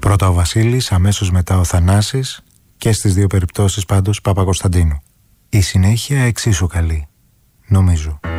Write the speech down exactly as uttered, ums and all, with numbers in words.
Πρώτα ο Βασίλης, αμέσως μετά ο Θανάσης και στις δύο περιπτώσεις πάντως Παπακοσταντίνου. Η συνέχεια εξίσου καλή, νομίζω.